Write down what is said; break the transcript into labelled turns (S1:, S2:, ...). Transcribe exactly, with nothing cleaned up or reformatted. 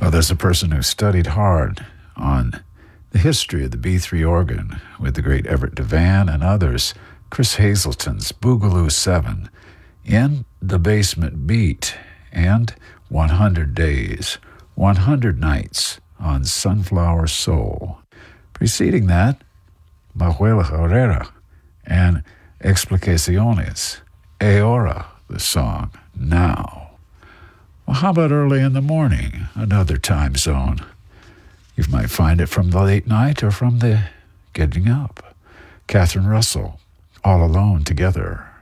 S1: Well, there's a person who studied hard on the history of the B three organ with the great Everett DeVan and others, Chris Hazelton's Boogaloo seven, In the Basement Beat, and one hundred Days, one hundred Nights on Sunflower Soul. Preceding that, Manuel Herrera and Explicaciones, Ahora, the song, Now. Well, how about early in the morning, another time zone? You might find it from the late night or from the getting up. Catherine Russell, All Alone Together.